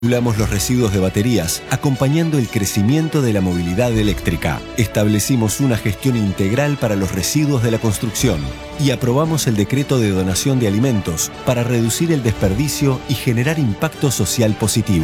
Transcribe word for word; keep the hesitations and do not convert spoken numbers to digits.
Regulamos los residuos de baterías, acompañando el crecimiento de la movilidad eléctrica. Establecimos una gestión integral para los residuos de la construcción y aprobamos el decreto de donación de alimentos para reducir el desperdicio y generar impacto social positivo.